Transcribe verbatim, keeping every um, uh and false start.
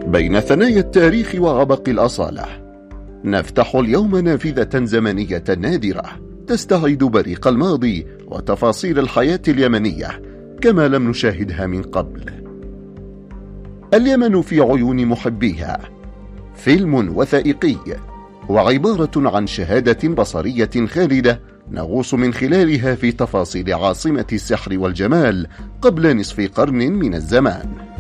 بين ثنايا التاريخ وعبق الأصالة، نفتح اليوم نافذة زمنية نادرة تستعيد بريق الماضي وتفاصيل الحياة اليمنية كما لم نشاهدها من قبل. اليمن في عيون محبيها، فيلم وثائقي وعبارة عن شهادة بصرية خالدة نغوص من خلالها في تفاصيل عاصمة السحر والجمال قبل نصف قرن من الزمان.